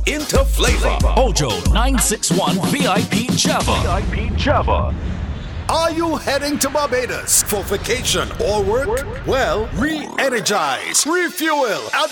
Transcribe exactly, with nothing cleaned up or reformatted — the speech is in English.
into flavor. Ojo nine six one V I P Java. V I P Java. Are you heading to Barbados for vacation or work? Well, re-energize, refuel, and